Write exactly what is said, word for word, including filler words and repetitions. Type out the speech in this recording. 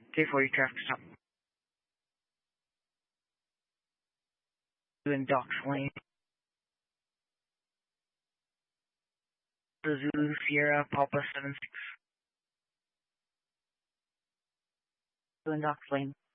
K for your traffic stop. Doing dock lane. Zulu Sierra Papa seven six. Doing dock lane.